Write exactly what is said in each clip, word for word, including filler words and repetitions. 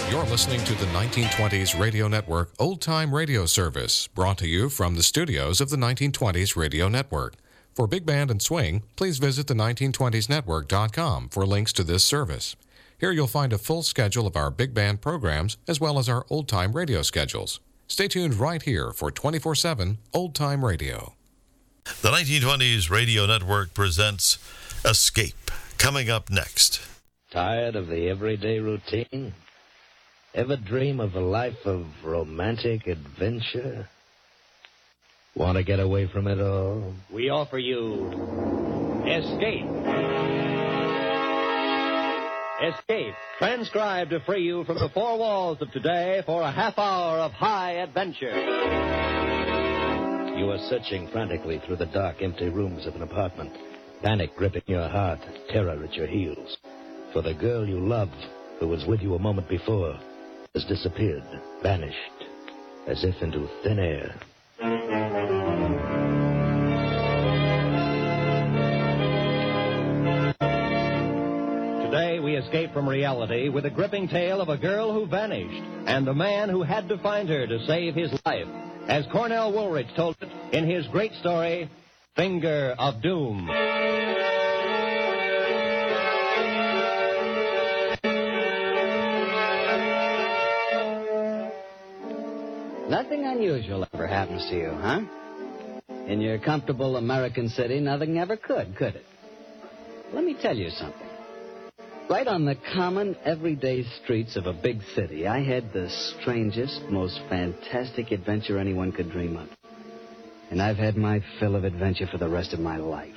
You're listening to the nineteen twenties Radio Network Old Time Radio Service, brought to you from the studios of the nineteen twenties Radio Network. For big band and swing, please visit the nineteen twenties network dot com for links to this service. Here you'll find a full schedule of our big band programs as well as our old time radio schedules. Stay tuned right here for twenty-four seven Old Time Radio. The nineteen twenties Radio Network presents Escape, coming up next. Tired of the everyday routine? Ever dream of a life of romantic adventure? Want to get away from it all? We offer you Escape. Escape, transcribed to free you from the four walls of today for a half hour of high adventure. You are searching frantically through the dark, empty rooms of an apartment. Panic gripping your heart, terror at your heels. For the girl you loved, who was with you a moment before, has disappeared, vanished, as if into thin air. Today we escape from reality with a gripping tale of a girl who vanished and the man who had to find her to save his life, as Cornell Woolrich told it in his great story, Finger of Doom. Nothing unusual ever happens to you, huh? In your comfortable American city, nothing ever could, could it? Let me tell you something. Right on the common, everyday streets of a big city, I had the strangest, most fantastic adventure anyone could dream of. And I've had my fill of adventure for the rest of my life.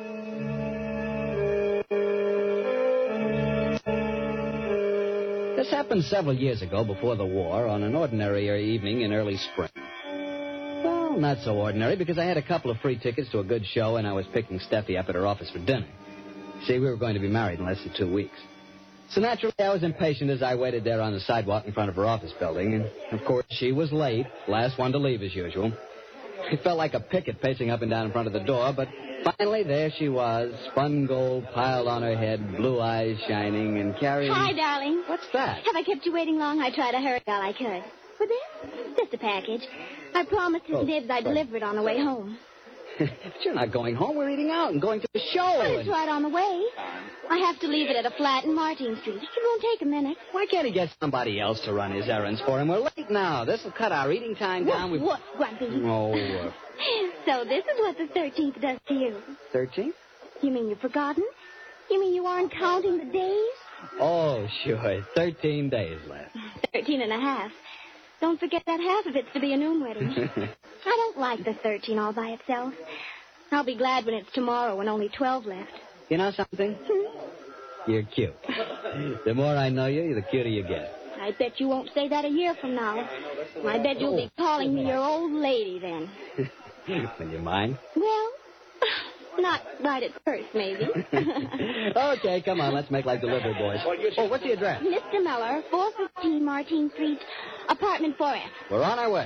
This happened several years ago, before the war, on an ordinary evening in early spring. Well, not so ordinary, because I had a couple of free tickets to a good show, and I was picking Steffi up at her office for dinner. See, we were going to be married in less than two weeks. So naturally, I was impatient as I waited there on the sidewalk in front of her office building, and, of course, she was late, last one to leave as usual. It felt like a picket pacing up and down in front of the door, but finally there she was, spun gold piled on her head, blue eyes shining, and carrying... Hi, darling. What's that? Have I kept you waiting long? I tried to hurry all I could. For this? Just a package. I promised his Oh, Nibs I'd sorry. deliver it on the way home. But you're not going home. We're eating out and going to the show. But it's and- right on the way. I have to leave it at a flat in Martin Street. It won't take a minute. Why can't he get somebody else to run his errands for him? We're late now. This will cut our eating time down. What, what, Grumpy? Oh, uh, So this is what the thirteenth does to you. thirteen? You mean you've forgotten? You mean you aren't counting the days? Oh, sure. thirteen days left. Thirteen and a half. Don't forget that half of it's to be a noon wedding. I don't like the thirteen all by itself. I'll be glad when it's tomorrow and only twelve left. You know something? You're cute. The more I know you, the cuter you get. I bet you won't say that a year from now. I bet you'll be calling me your old lady then. Will you mind? Well, not right at first, maybe. Okay, come on. Let's make like delivery boys. Oh, what's the address? Mister Miller, four fifteen Martin Street, apartment four F. We're on our way.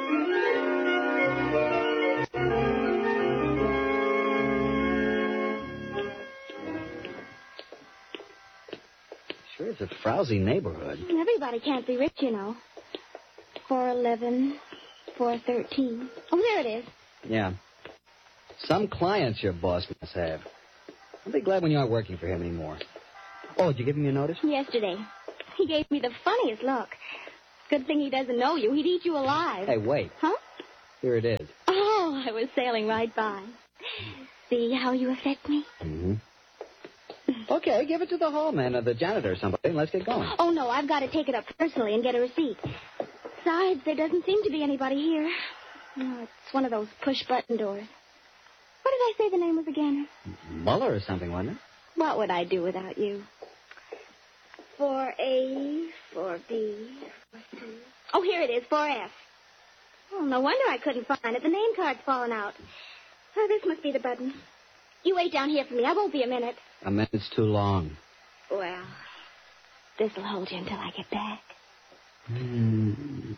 Sure, it's a frowsy neighborhood. Everybody can't be rich, you know. four eleven, four thirteen. Oh, there it is. Yeah. Some clients your boss must have. I'll be glad when you aren't working for him anymore. Oh, did you give him your notice? Yesterday. He gave me the funniest look. Good thing he doesn't know you. He'd eat you alive. Hey, wait. Huh? Here it is. Oh, I was sailing right by. See how you affect me? Mm-hmm. Okay, give it to the hallman or the janitor or somebody, and let's get going. Oh, no, I've got to take it up personally and get a receipt. Besides, there doesn't seem to be anybody here. No, it's one of those push-button doors. What did I say the name was again? Muller or something, wasn't it? What would I do without you? four A, four B, four C. Oh, here it is, four F. Oh, no wonder I couldn't find it. The name card's fallen out. Oh, this must be the button. You wait down here for me. I won't be a minute. A minute's too long. Well, this'll hold you until I get back. Hmm.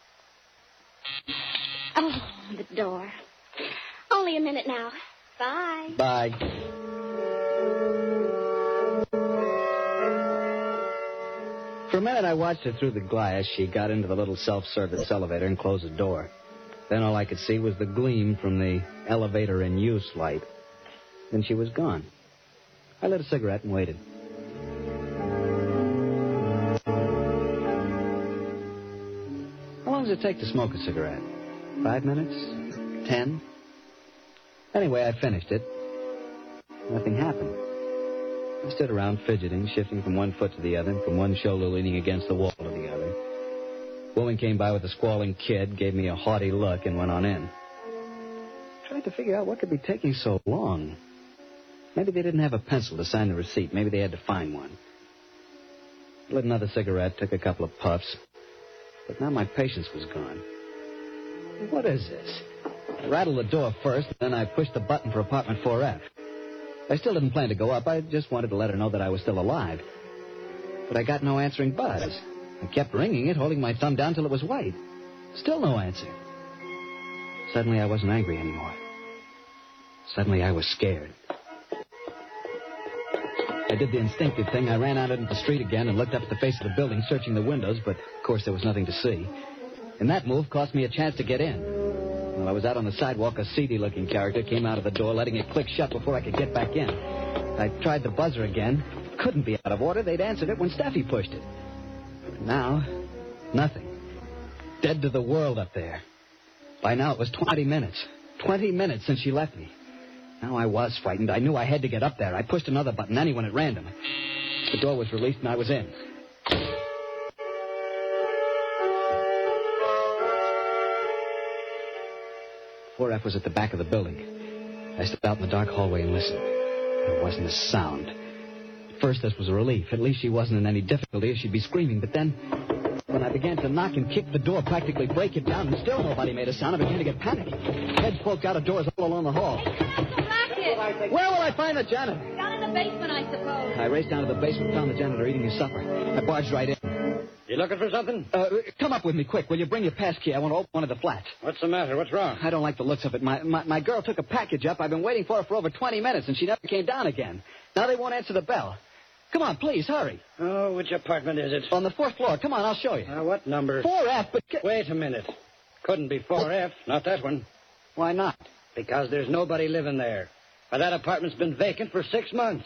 Oh, the door. Only a minute now. Bye. Bye. For a minute, I watched her through the glass. She got into the little self-service elevator and closed the door. Then all I could see was the gleam from the elevator in use light. Then she was gone. I lit a cigarette and waited. How long does it take to smoke a cigarette? Five minutes? Ten? Anyway, I finished it. Nothing happened. I stood around fidgeting, shifting from one foot to the other, from one shoulder leaning against the wall to the other. Woman came by with a squalling kid, gave me a haughty look, and went on in. Tried to figure out what could be taking so long. Maybe they didn't have a pencil to sign the receipt. Maybe they had to find one. Lit another cigarette, took a couple of puffs. But now my patience was gone. What is this? I rattled the door first, and then I pushed the button for apartment four F. I still didn't plan to go up. I just wanted to let her know that I was still alive. But I got no answering buzz. I kept ringing it, holding my thumb down till it was white. Still no answer. Suddenly, I wasn't angry anymore. Suddenly, I was scared. I did the instinctive thing. I ran out into the street again and looked up at the face of the building, searching the windows, but, of course, there was nothing to see. And that move cost me a chance to get in. While I was out on the sidewalk, a seedy-looking character came out of the door, letting it click shut before I could get back in. I tried the buzzer again. Couldn't be out of order. They'd answered it when Steffi pushed it. But now, nothing. Dead to the world up there. By now, it was twenty minutes. Twenty minutes since she left me. Now I was frightened. I knew I had to get up there. I pushed another button, anyone at random. The door was released, and I was in. four F was at the back of the building. I stood out in the dark hallway and listened. There wasn't a sound. At first, this was a relief. At least she wasn't in any difficulty, or she'd be screaming. But then, when I began to knock and kick the door, practically break it down, and still nobody made a sound, I began to get panicky. Heads poked out of doors all along the hall. Racket! Where will I find the janitor? Down in the basement, I suppose. I raced down to the basement, found the janitor eating his supper. I barged right in. You looking for something? Uh, come up with me, quick. Will you bring your pass key? I want to open one of the flats. What's the matter? What's wrong? I don't like the looks of it. My, my my girl took a package up. I've been waiting for her for over twenty minutes, and she never came down again. Now they won't answer the bell. Come on, please, hurry. Oh, which apartment is it? On the fourth floor. Come on, I'll show you. Uh, what number? four F, but... Wait a minute. Couldn't be four F, not that one. Why not? Because there's nobody living there. Why, that apartment's been vacant for six months.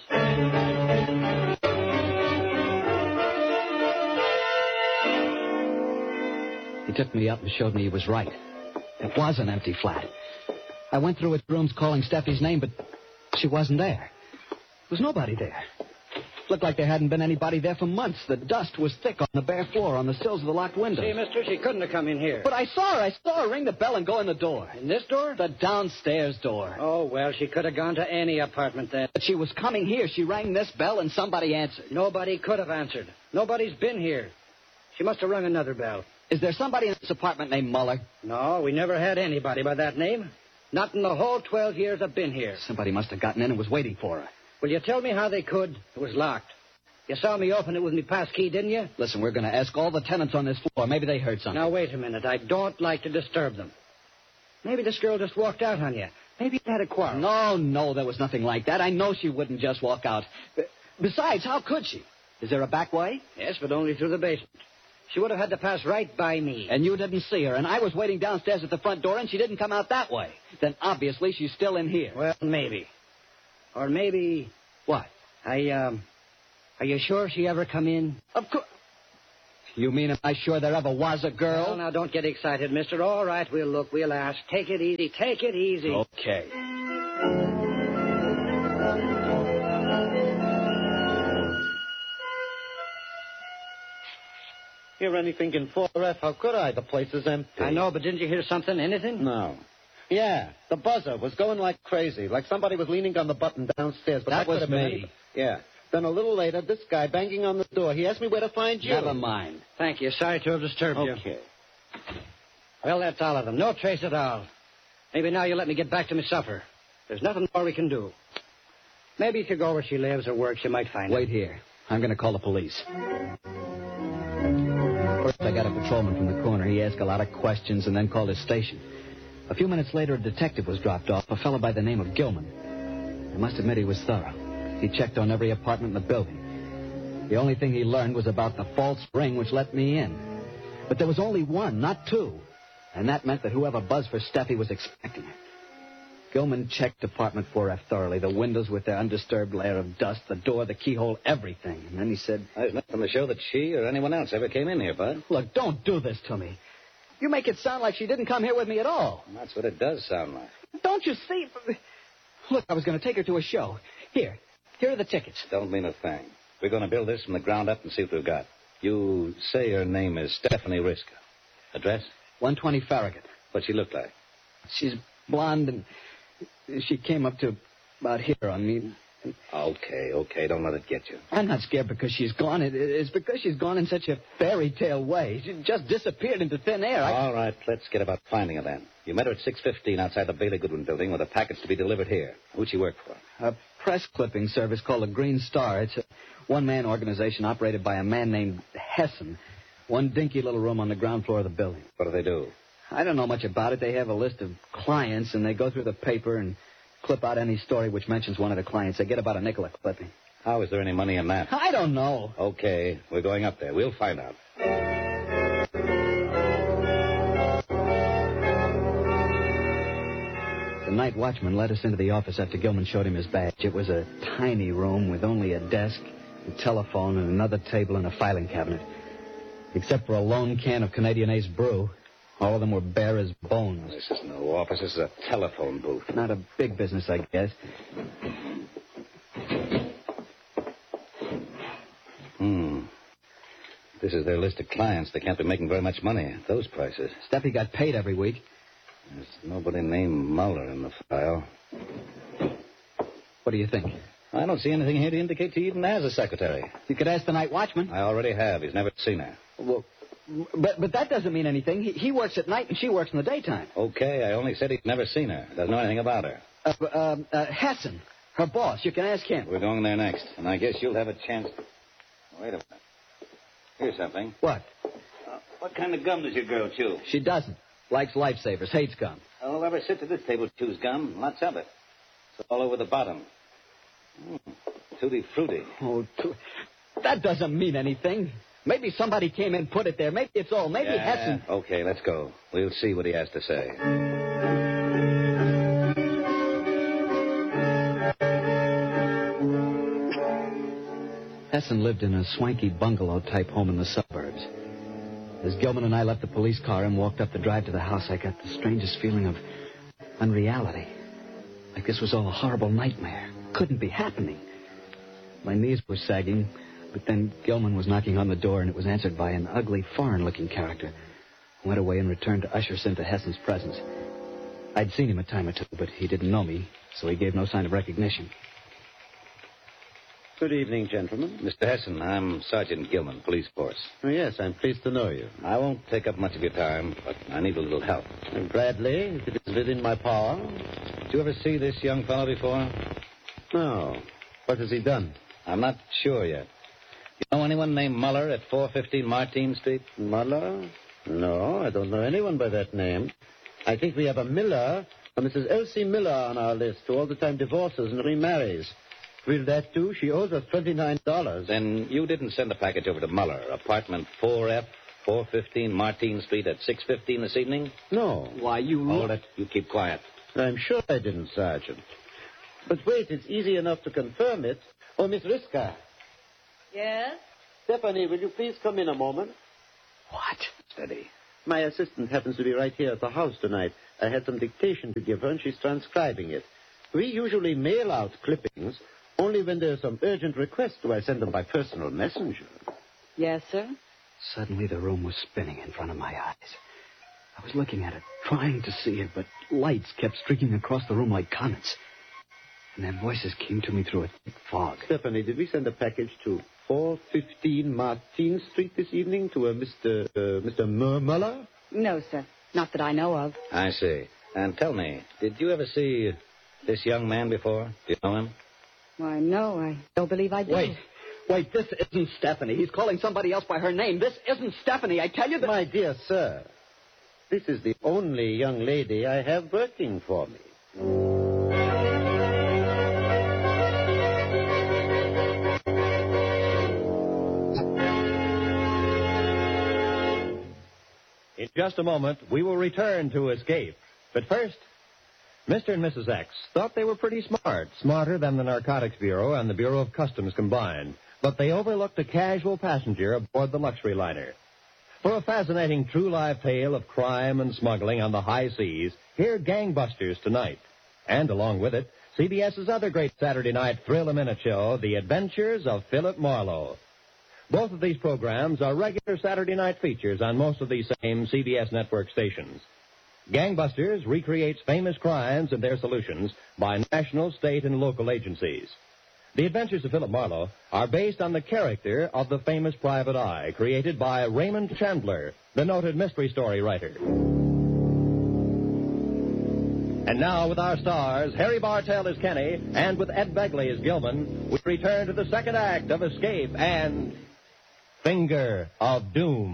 He took me up and showed me he was right. It was an empty flat. I went through its rooms calling Steffi's name, but she wasn't there. There was nobody there. Looked like there hadn't been anybody there for months. The dust was thick on the bare floor, on the sills of the locked windows. See, mister, she couldn't have come in here. But I saw her. I saw her ring the bell and go in the door. In this door? The downstairs door. Oh, well, she could have gone to any apartment then. But she was coming here. She rang this bell and somebody answered. Nobody could have answered. Nobody's been here. She must have rung another bell. Is there somebody in this apartment named Muller? No, we never had anybody by that name. Not in the whole twelve years I've been here. Somebody must have gotten in and was waiting for her. Will you tell me how they could? It was locked. You saw me open it with me pass key, didn't you? Listen, we're going to ask all the tenants on this floor. Maybe they heard something. Now, wait a minute. I don't like to disturb them. Maybe this girl just walked out on you. Maybe you had a quarrel. No, no, there was nothing like that. I know she wouldn't just walk out. Besides, how could she? Is there a back way? Yes, but only through the basement. She would have had to pass right by me. And you didn't see her, and I was waiting downstairs at the front door, and she didn't come out that way. Then obviously she's still in here. Well, maybe. Or maybe... What? I, um... Are you sure she ever come in? Of course. You mean, am I sure there ever was a girl? Well, now, don't get excited, mister. All right, we'll look, we'll ask. Take it easy, take it easy. Okay. Hear anything in four F? How could I? The place is empty. I know, but didn't you hear something? Anything? No. Yeah, the buzzer was going like crazy, like somebody was leaning on the button downstairs. But that, that was could have been me. Any... Yeah. Then a little later, this guy banging on the door. He asked me where to find you. Never mind. Thank you. Sorry to have disturbed you. Okay. Well, that's all of them. No trace at all. Maybe now you'll let me get back to my supper. There's nothing more we can do. Maybe if you go where she lives or works, you might find her. Wait here. I'm going to call the police. First, I got a patrolman from the corner. He asked a lot of questions and then called his station. A few minutes later, a detective was dropped off, a fellow by the name of Gilman. I must admit he was thorough. He checked on every apartment in the building. The only thing he learned was about the false ring which let me in. But there was only one, not two. And that meant that whoever buzzed for Steffi was expecting her. Gilman checked Department four F thoroughly. The windows with their undisturbed layer of dust, the door, the keyhole, everything. And then he said... There's nothing to show that she or anyone else ever came in here, Bud. Look, don't do this to me. You make it sound like she didn't come here with me at all. That's what it does sound like. Don't you see? Look, I was going to take her to a show. Here. Here are the tickets. Don't mean a thing. We're going to build this from the ground up and see what we've got. You say her name is Stephanie Riska. Address? one twenty Farragut. What's she look like? She's blonde, and she came up to about here on me. Okay, okay, don't let it get you. I'm not scared because she's gone. It, it's because she's gone in such a fairy tale way. She just disappeared into thin air. I... All right, let's get about finding her then. You met her at six fifteen outside the Bailey Goodwin building with a package to be delivered here. Who'd she work for? A press clipping service called the Green Star. It's a one-man organization operated by a man named Hessen. One dinky little room on the ground floor of the building. What do they do? I don't know much about it. They have a list of clients, and they go through the paper and clip out any story which mentions one of the clients. They get about a nickel a clipping. How is there any money in that? I don't know. Okay, we're going up there. We'll find out. The night watchman led us into the office after Gilman showed him his badge. It was a tiny room with only a desk, a telephone, and another table and a filing cabinet. Except for a lone can of Canadian Ace brew, all of them were bare as bones. This is no office. This is a telephone booth. Not a big business, I guess. Hmm. This is their list of clients. They can't be making very much money at those prices. Steffi got paid every week. There's nobody named Muller in the file. What do you think? I don't see anything here to indicate she even has a secretary. You could ask the night watchman. I already have. He's never seen her. Well, but but that doesn't mean anything. He, he works at night and she works in the daytime. Okay, I only said he's never seen her. Doesn't know anything about her. Uh, uh, uh, Hessen, her boss. You can ask him. We're going there next, and I guess you'll have a chance. Wait a minute. Here's something. What? Uh, what kind of gum does your girl chew? She doesn't. Likes Lifesavers, hates gum. Oh, ever sit at this table chews gum. Lots of it. It's all over the bottom. Mm, tutti frutti. Oh, tu- that doesn't mean anything. Maybe somebody came in and put it there. Maybe it's all. Maybe yeah, Hessen. Okay, let's go. We'll see what he has to say. Hessen lived in a swanky bungalow-type home in the suburbs. As Gilman and I left the police car and walked up the drive to the house, I got the strangest feeling of unreality. Like this was all a horrible nightmare. Couldn't be happening. My knees were sagging, but then Gilman was knocking on the door, and it was answered by an ugly, foreign-looking character who went away and returned to usher us into Hessen's presence. I'd seen him a time or two, but he didn't know me, so he gave no sign of recognition. Good evening, gentlemen. Mister Hessen, I'm Sergeant Gilman, police force. Oh, yes, I'm pleased to know you. I won't take up much of your time, but I need a little help. And Bradley, if it is within my power. Did you ever see this young fellow before? No. What has he done? I'm not sure yet. You know anyone named Muller at four fifteen Martine Street? Muller? No, I don't know anyone by that name. I think we have a Miller, a Missus Elsie Miller on our list, who all the time divorces and remarries. Will that do? She owes us twenty-nine dollars. Then you didn't send a package over to Muller, apartment four F, four fifteen Martine Street at six fifteen this evening? No. Why, you... Hold it. You keep quiet. I'm sure I didn't, Sergeant. But wait, it's easy enough to confirm it. Oh, Miss Riska. Yes? Stephanie, will you please come in a moment? What? Steady. My assistant happens to be right here at the house tonight. I had some dictation to give her, and she's transcribing it. We usually mail out clippings. Only when there's some urgent request do I send them by personal messenger. Yes, sir? Suddenly the room was spinning in front of my eyes. I was looking at it, trying to see it, but lights kept streaking across the room like comets. And their voices came to me through a thick fog. Stephanie, did we send a package to four fifteen Martine Street this evening to a Mister Uh, Mister Muller? No, sir. Not that I know of. I see. And tell me, did you ever see this young man before? Do you know him? Why, no, I don't believe I did. Wait. Wait, this isn't Stephanie. He's calling somebody else by her name. This isn't Stephanie. I tell you that... My dear sir, this is the only young lady I have working for me. In just a moment, we will return to Escape. But first, Mister and Missus X thought they were pretty smart, smarter than the Narcotics Bureau and the Bureau of Customs combined. But they overlooked a casual passenger aboard the luxury liner. For a fascinating true-life tale of crime and smuggling on the high seas, hear Gangbusters tonight. And along with it, CBS's other great Saturday night thrill-a-minute show, The Adventures of Philip Marlowe. Both of these programs are regular Saturday night features on most of these same C B S network stations. Gangbusters recreates famous crimes and their solutions by national, state, and local agencies. The Adventures of Philip Marlowe are based on the character of the famous private eye, created by Raymond Chandler, the noted mystery story writer. And now, with our stars, Harry Bartell as Kenny, and with Ed Begley as Gilman, we return to the second act of Escape and Finger of Doom.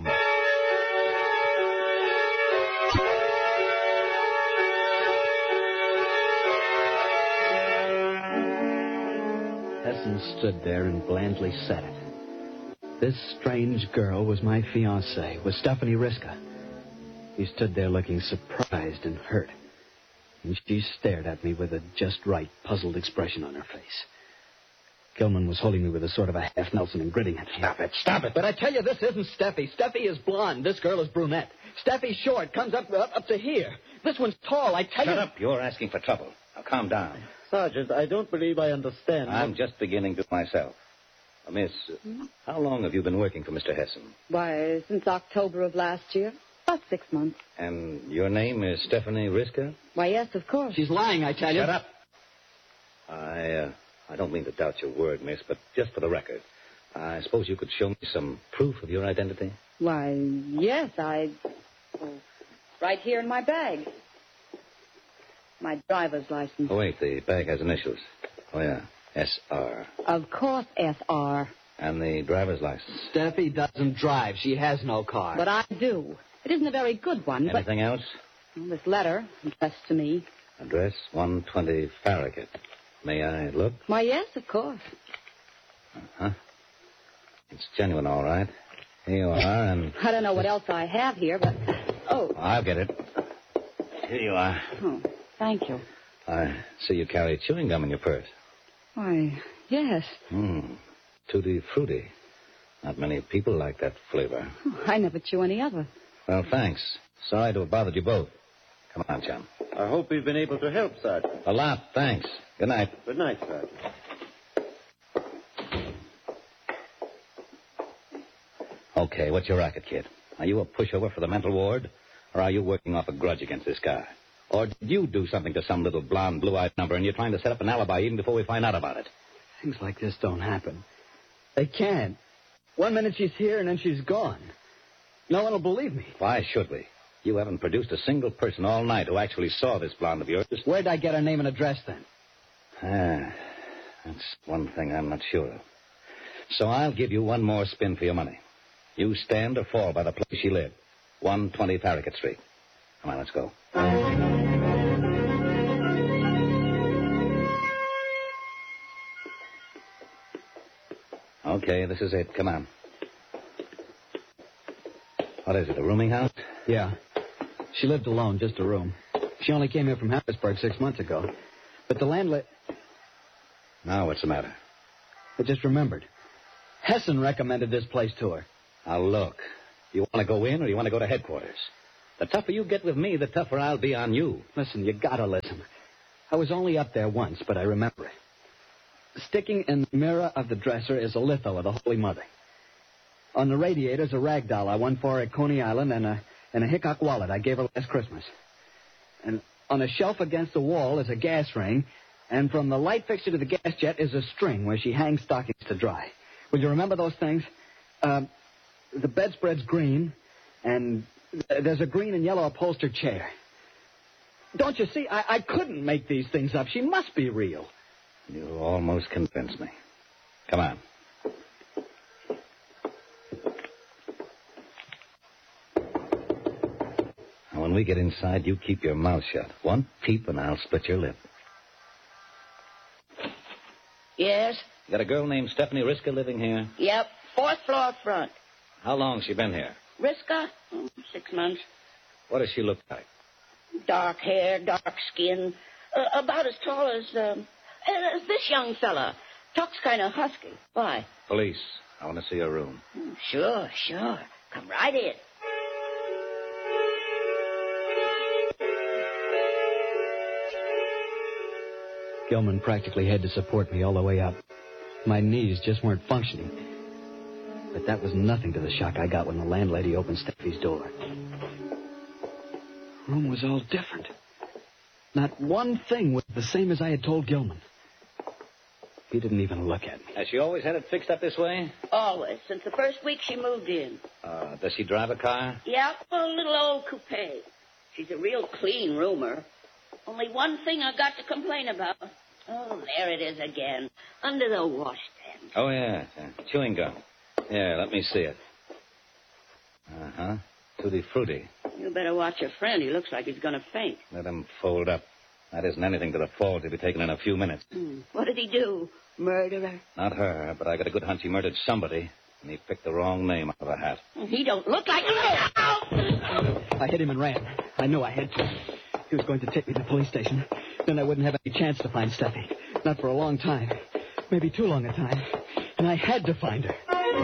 Hesson stood there and blandly said it. This strange girl was my fiancée, was Stephanie Riska. He stood there looking surprised and hurt. And she stared at me with a just right, puzzled expression on her face. Gilman was holding me with a sort of a half Nelson and grinning at me. Stop it, stop it. But I tell you, this isn't Steffi. Steffi is blonde. This girl is brunette. Steffi's short, comes up, up up to here. This one's tall, I tell Shut you. up. You're asking for trouble. Now, calm down. Sergeant, I don't believe I understand. I'm just beginning to myself. Uh, miss, uh, how long have you been working for Mister Hesson? Why, since October of last year. About six months. And your name is Stephanie Riska? Why, yes, of course. She's lying, I tell you. Shut up. I, uh, I don't mean to doubt your word, miss, but just for the record, I suppose you could show me some proof of your identity? Why, yes, I... Oh, right here in my bag. My driver's license. Oh, wait, the bag has initials. Oh, yeah, S R. Of course, S R. And the driver's license. Steffi doesn't drive. She has no car. But I do. It isn't a very good one, but... Anything else? Well, this letter, addressed to me. Address one twenty Farragut. May I look? Why, yes, of course. Uh-huh. It's genuine, all right. Here you are, and... I don't know what else I have here, but... Oh. I'll get it. Here you are. Oh, thank you. I see you carry chewing gum in your purse. Why, yes. Hmm. Tutti frutti. Not many people like that flavor. Oh, I never chew any other. Well, thanks. Sorry to have bothered you both. Come on, chum. I hope we've been able to help, Sergeant. A lot, thanks. Good night. Good night, Sergeant. Okay, what's your racket, kid? Are you a pushover for the mental ward? Or are you working off a grudge against this guy? Or did you do something to some little blonde, blue-eyed number and you're trying to set up an alibi even before we find out about it? Things like this don't happen. They can't. One minute she's here and then she's gone. No one will believe me. Why should we? You haven't produced a single person all night who actually saw this blonde of yours. Where'd I get her name and address then? Ah, that's one thing I'm not sure of. So I'll give you one more spin for your money. You stand or fall by the place she lived. one twenty Farragut Street. Come on, let's go. Okay, this is it. Come on. What is it, a rooming house? Yeah. She lived alone, just a room. She only came here from Harrisburg six months ago. But the landlady... Now, what's the matter? I just remembered. Hesson recommended this place to her. Now, look. You want to go in or you want to go to headquarters? The tougher you get with me, the tougher I'll be on you. Listen, you gotta listen. I was only up there once, but I remember it. Sticking in the mirror of the dresser is a litho of the Holy Mother. On the radiator's a rag doll I won for her at Coney Island and a, and a Hickok wallet I gave her last Christmas. And on a shelf against the wall is a gas ring, and from the light fixture to the gas jet is a string where she hangs stockings to dry. Will you remember those things? Uh, the bedspread's green, and th- there's a green and yellow upholstered chair. Don't you see? I, I couldn't make these things up. She must be real. You almost convinced me. Come on. Now, when we get inside, you keep your mouth shut. One peep and I'll split your lip. Yes? You got a girl named Stephanie Riska living here? Yep. Fourth floor front. How long she been here? Riska? Oh, six months. What does she look like? Dark hair, dark skin, uh, about as tall as, um, as this young fella. Talks kind of husky. Why? Police. I want to see her room. Hmm, sure, sure. Come right in. Gilman practically had to support me all the way up. My knees just weren't functioning. But that was nothing to the shock I got when the landlady opened Steffi's door. The room was all different. Not one thing was the same as I had told Gilman. He didn't even look at me. Has she always had it fixed up this way? Always, since the first week she moved in. Uh, does she drive a car? Yeah, a little old coupe. She's a real clean roomer. Only one thing I got to complain about. Oh, there it is again, under the washstand. Oh, yeah, uh, chewing gum. Yeah, let me see it. Uh-huh. Tutti frutti. You better watch your friend. He looks like he's going to faint. Let him fold up. That isn't anything to the falls. He'll be taken in a few minutes. Hmm. What did he do? Murder her? Not her, but I got a good hunch he murdered somebody, and he picked the wrong name out of a hat. He don't look like... I hit him and ran. I knew I had to. He was going to take me to the police station. Then I wouldn't have any chance to find Steffi. Not for a long time. Maybe too long a time. And I had to find her.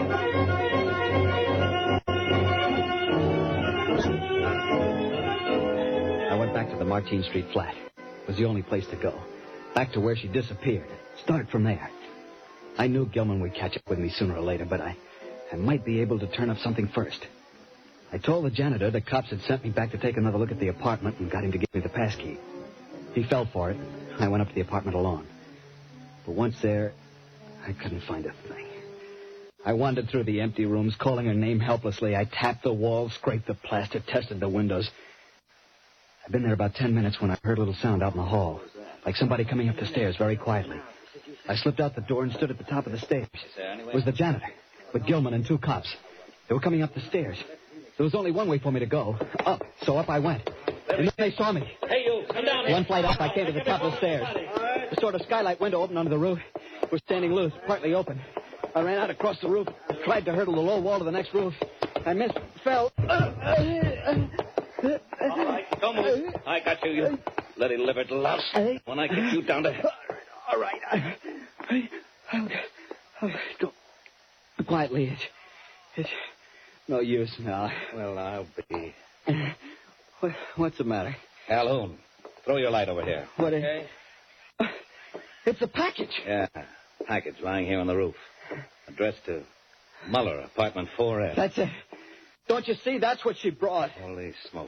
I went back to the Martine Street flat. It was the only place to go. Back to where she disappeared. Start from there. I knew Gilman would catch up with me sooner or later, but I, I might be able to turn up something first. I told the janitor the cops had sent me back to take another look at the apartment and got him to give me the pass key. He fell for it. I went up to the apartment alone. But once there, I couldn't find a thing. I wandered through the empty rooms, calling her name helplessly. I tapped the walls, scraped the plaster, tested the windows. I'd been there about ten minutes when I heard a little sound out in the hall, like somebody coming up the stairs very quietly. I slipped out the door and stood at the top of the stairs. It was the janitor, with Gilman and two cops. They were coming up the stairs. There was only one way for me to go, up. So up I went. And then they saw me. Hey, you, come down here. One flight up, I came to the top of the stairs. A sort of skylight window opened under the roof. It was standing loose, partly open. I ran out across the roof, tried to hurdle the low wall to the next roof. I missed, fell. All right, don't move. I got you, you bloody livered louse. When I get you down to hell. All right. I, I, I'll, I'll go quietly. It's, it's no use now. Well, I'll be. What, what's the matter? Calhoun, throw your light over here. What? Okay. Uh, it's a package. Yeah, package lying here on the roof. Addressed to Muller, apartment four F. That's it. Don't you see? That's what she brought. Holy smoke.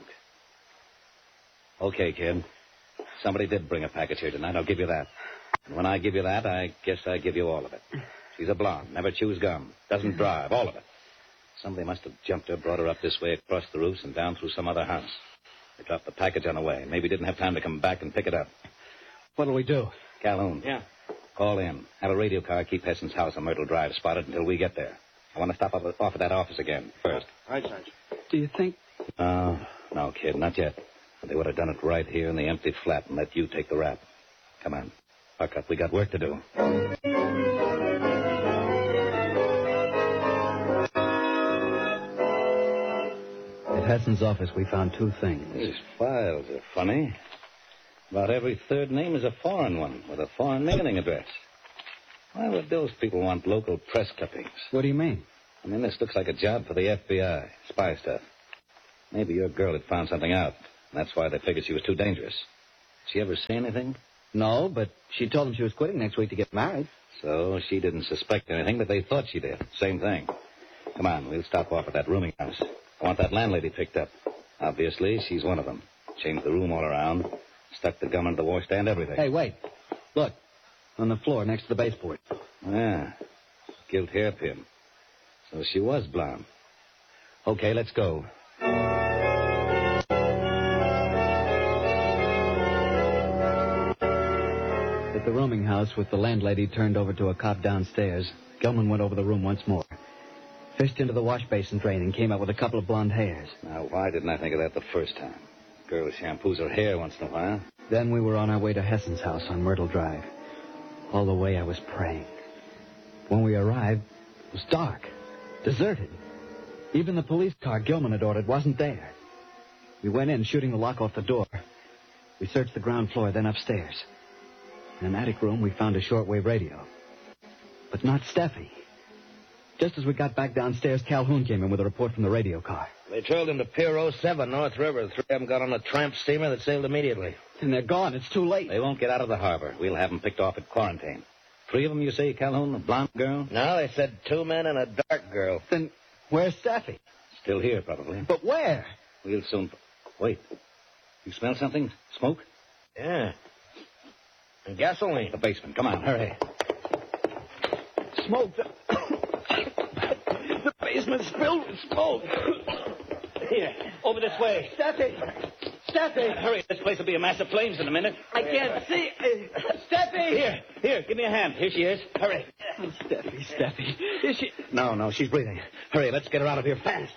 Okay, kid. Somebody did bring a package here tonight. I'll give you that. And when I give you that, I guess I give you all of it. She's a blonde, never chews gum, doesn't drive, all of it. Somebody must have jumped her, brought her up this way across the roofs and down through some other house. They dropped the package on the way. Maybe didn't have time to come back and pick it up. What'll we do? Calhoun. Yeah. Call in. Have a radio car keep Hesson's house on Myrtle Drive spotted until we get there. I want to stop off, off at that office again first. Right, Sarge. Do you think... No, no, kid, not yet. They would have done it right here in the empty flat and let you take the rap. Come on. Buck up. We got work to do. At Hesson's office, we found two things. These files are funny. About every third name is a foreign one with a foreign mailing address. Why would those people want local press clippings? What do you mean? I mean, this looks like a job for the F B I. Spy stuff. Maybe your girl had found something out. That's why they figured she was too dangerous. Did she ever say anything? No, but she told them she was quitting next week to get married. So she didn't suspect anything, but they thought she did. Same thing. Come on, we'll stop off at that rooming house. I want that landlady picked up. Obviously, she's one of them. Changed the room all around. Stuck the gum under the washstand, everything. Hey, wait. Look. On the floor next to the baseboard. Yeah. Gilt hairpin. So she was blonde. Okay, let's go. At the rooming house, with the landlady turned over to a cop downstairs, Gilman went over the room once more. Fished into the wash basin drain and came out with a couple of blonde hairs. Now, why didn't I think of that the first time? Girl shampoos her hair once in a while. Then we were on our way to Hesson's house on Myrtle Drive. All the way I was praying. When we arrived, it was dark, deserted. Even the police car Gilman had ordered wasn't there. We went in, shooting the lock off the door. We searched the ground floor, then upstairs. In an attic room, we found a shortwave radio. But not Steffi. Just as we got back downstairs, Calhoun came in with a report from the radio car. They trailed him to Pier oh seven, North River. Three of them got on a tramp steamer that sailed immediately. And they're gone. It's too late. They won't get out of the harbor. We'll have them picked off at quarantine. Three of them, you say, Calhoun? The blonde girl? No, they said two men and a dark girl. Then where's Steffi? Still here, probably. But where? We'll soon... Wait. You smell something? Smoke? Yeah. And gasoline. The basement. Come on, hurry. Smoke. The, the basement's filled with smoke. Here, over this way. Steffi! Steffi! Hurry, this place will be a mass of flames in a minute. I can't see. Uh, Steffi! Here, here, give me a hand. Here she is. Hurry. Oh, Steffi, Steffi. Is she... No, no, she's breathing. Hurry, let's get her out of here fast.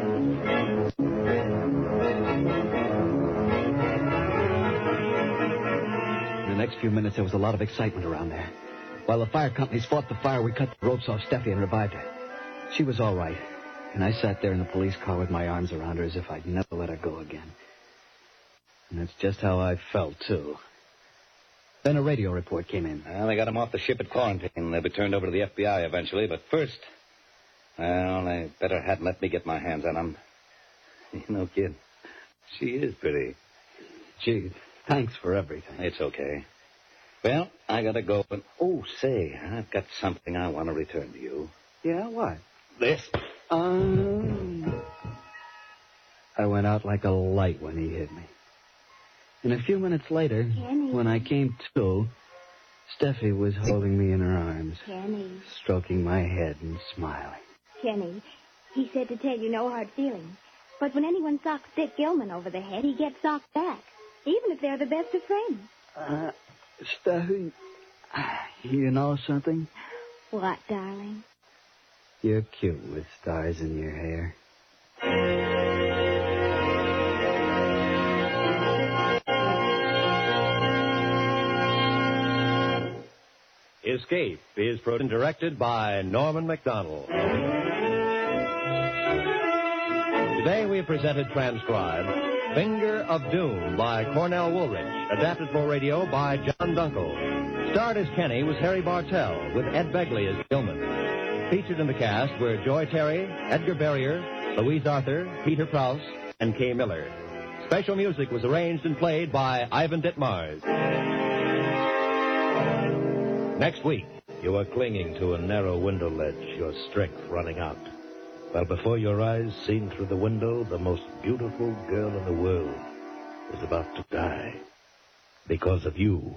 In the next few minutes, there was a lot of excitement around there. While the fire companies fought the fire, we cut the ropes off Steffi and revived her. She was all right. And I sat there in the police car with my arms around her as if I'd never let her go again. And that's just how I felt, too. Then a radio report came in. Well, they got him off the ship at quarantine. They'll be turned over to the F B I eventually. But first, well, they better hadn't let me get my hands on him. You know, kid, she is pretty. Gee, thanks for everything. It's okay. Well, I gotta go. But, oh, say, I've got something I want to return to you. Yeah, what? This. Um, I went out like a light when he hit me. And a few minutes later, Kenny. when I came to, Steffi was holding me in her arms, Kenny. stroking my head and smiling. Kenny, he said to tell you no hard feelings. But when anyone socks Dick Gilman over the head, he gets socked back, even if they're the best of friends. Uh, Steffi, you know something? What, darling? You're cute with stars in your hair. Escape is produced and directed by Norman MacDonald. Today we presented transcribed Finger of Doom by Cornell Woolrich, adapted for radio by John Dunkel. Starred as Kenny was Harry Bartell, with Ed Begley as Gilman. Featured in the cast were Joy Terry, Edgar Barrier, Louise Arthur, Peter Prowse, and Kay Miller. Special music was arranged and played by Ivan Ditmars. Next week, you are clinging to a narrow window ledge, your strength running out. While before your eyes, seen through the window, the most beautiful girl in the world is about to die. Because of you.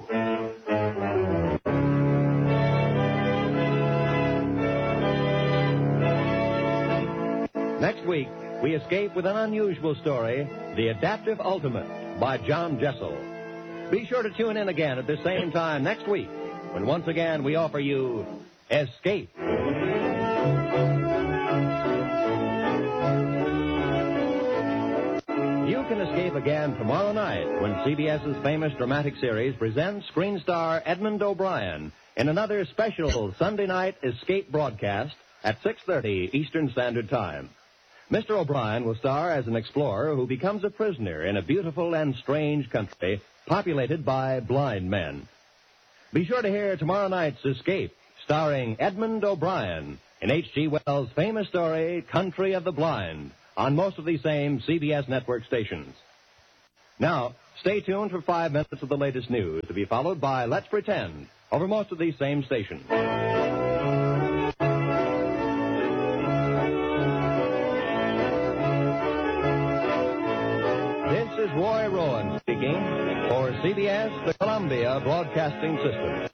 Next week, we escape with an unusual story, The Adaptive Ultimate by John Jessel. Be sure to tune in again at the same time next week, when once again we offer you Escape. You can escape again tomorrow night when C B S's famous dramatic series presents screen star Edmund O'Brien in another special Sunday night Escape broadcast at six thirty Eastern Standard Time. Mister O'Brien will star as an explorer who becomes a prisoner in a beautiful and strange country populated by blind men. Be sure to hear tomorrow night's Escape, starring Edmund O'Brien in H G Wells' famous story, Country of the Blind, on most of these same C B S network stations. Now, stay tuned for five minutes of the latest news, to be followed by Let's Pretend, over most of these same stations. This is Roy Rowan speaking for C B S, the Columbia Broadcasting System.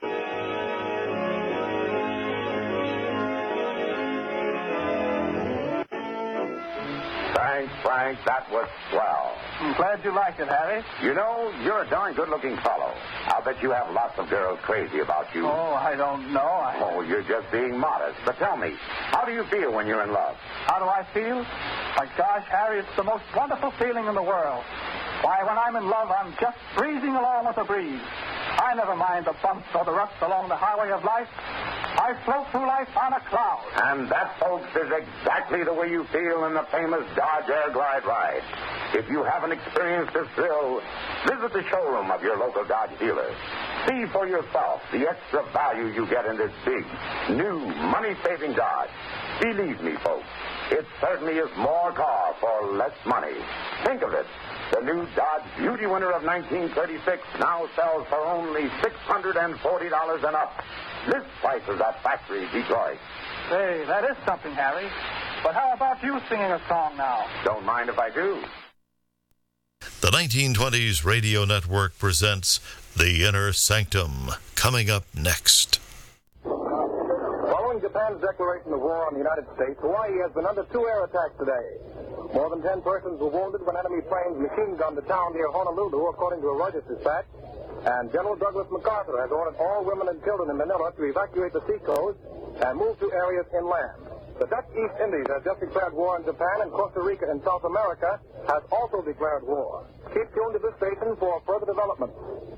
Thanks, Frank. That was swell. I'm glad you liked it, Harry. You know, you're a darn good-looking fellow. I'll bet you have lots of girls crazy about you. Oh, I don't know. I... Oh, you're just being modest. But tell me, how do you feel when you're in love? How do I feel? My gosh, Harry, it's the most wonderful feeling in the world. Why, when I'm in love, I'm just breezing along with the breeze. I never mind the bumps or the ruts along the highway of life. I float through life on a cloud. And that, folks, is exactly the way you feel in the famous Dodge Air Glide ride. If you haven't experienced this thrill, visit the showroom of your local Dodge dealer. See for yourself the extra value you get in this big, new, money-saving Dodge. Believe me, folks, it certainly is more car for less money. Think of it. The new Dodge Beauty winner of nineteen thirty-six now sells for only six hundred forty dollars and up. List prices at Factory Detroit. Say, that is something, Harry. But how about you singing a song now? Don't mind if I do. The nineteen twenties Radio Network presents The Inner Sanctum, coming up next. Following Japan's declaration of war on the United States, Hawaii has been under two air attacks today. More than ten persons were wounded when enemy planes machine-gunned the town near Honolulu, according to a Reuters dispatch. And General Douglas MacArthur has ordered all women and children in Manila to evacuate the seacoast and move to areas inland. The Dutch East Indies has just declared war on Japan, and Costa Rica in South America has also declared war. Keep tuned to this station for further developments.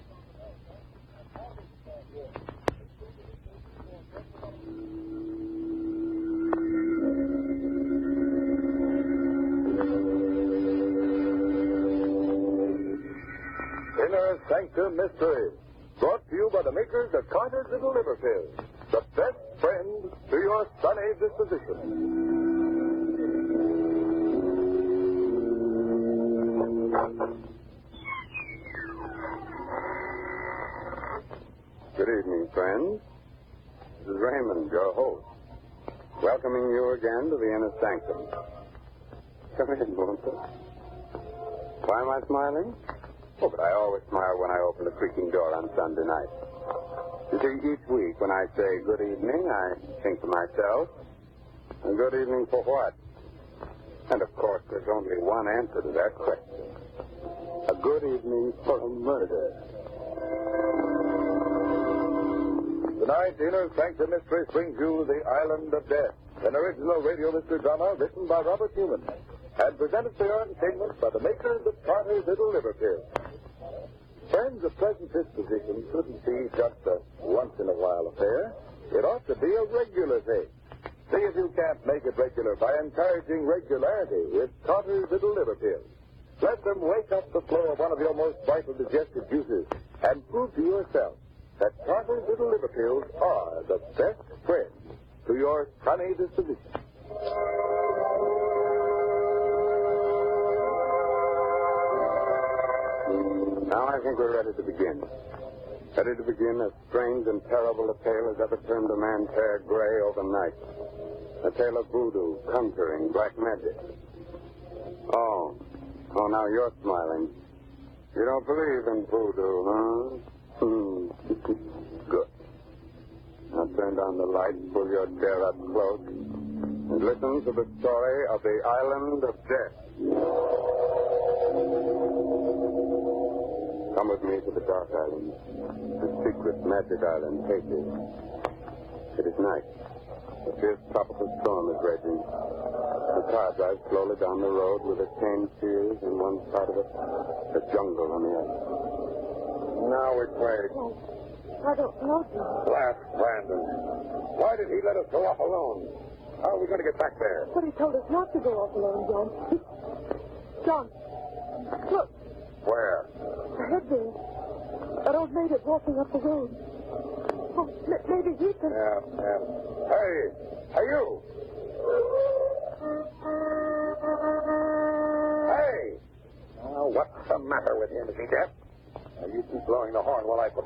Inner Sanctum Mystery, brought to you by the makers of Carter's Little Liver Pills, the best friend to your sunny disposition. Good evening, friends. This is Raymond, your host, welcoming you again to the Inner Sanctum. Come in, won't you? Why am I smiling? Oh, but I always smile when I open the creaking door on Sunday night. You see, each week when I say good evening, I think to myself, and good evening for what? And, of course, there's only one answer to that question. A good evening for a murder. Tonight, Inner Sanctum Mystery brings you The Island of Death, an original radio mystery drama written by Robert Newman and presented for your entertainment by the makers of Carter's Little Liver Pills. Friends, a pleasant disposition shouldn't be just a once-in-a-while affair. It ought to be a regular thing. See if you can't make it regular by encouraging regularity with Carter's Little Liver Pills. Let them wake up the flow of one of your most vital digestive juices and prove to yourself that Carter's Little Liver Pills are the best friend to your sunny disposition. Now I think we're ready to begin. Ready to begin as strange and terrible a tale as ever turned a man's hair gray overnight. A tale of voodoo, conjuring, black magic. Oh, oh, now you're smiling. You don't believe in voodoo, huh? Hmm. Good. Now turn down the lights, pull your chair up close, and listen to the story of the Island of Death. Come with me to the Dark Island, the secret magic island, Hades. It is night. A fierce tropical storm is raging. The car drives slowly down the road with a cane field on one side of it, a jungle on the other. Now which way? I don't know, John. Last Brandon. Why did he let us go off alone? How are we going to get back there? But he told us not to go off alone, John. John, look. Where? Ahead there. That old native walking up the road. Oh, m- maybe he can... Yeah, yeah. Hey, hey, you. Hey. Oh, what's the matter with him? Is he deaf? Now, you keep blowing the horn while I put